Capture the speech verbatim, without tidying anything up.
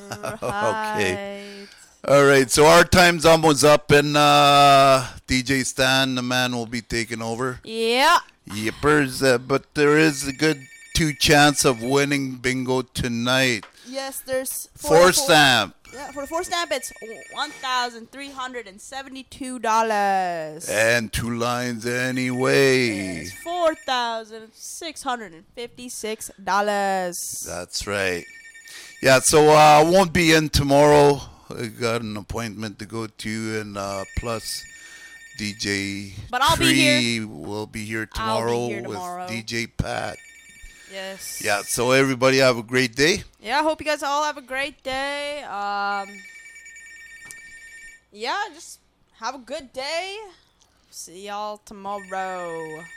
Okay. All right, so our time's almost up, and uh, D J Stan, the man, will be taking over. Yeah. Yippers, uh, but there is a good two chance of winning bingo tonight. Yes, there's Four stamp. Yeah, for the four stamp, it's one thousand three hundred and seventy-two dollars. And two lines anyway. It's four thousand six hundred and fifty-six dollars. That's right. Yeah, so uh, I won't be in tomorrow. I got an appointment to go to, and uh, plus D J But I'll be here. will be here I'll tomorrow, be here tomorrow. with D J Pat. Yes. Yeah, so everybody have a great day. Yeah, I hope you guys all have a great day. Um, yeah, just have a good day. See y'all tomorrow.